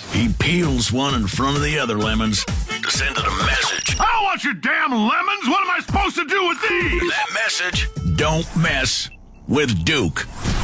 He peels one in front of the other lemons to send it a message. I don't want your damn lemons. What am I supposed to do with these? That message, don't mess with Duke.